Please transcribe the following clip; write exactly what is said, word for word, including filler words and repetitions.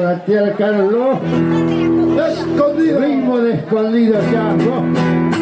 Santiago Carlos. Escondido. Ritmo de escondido ya, ¿no?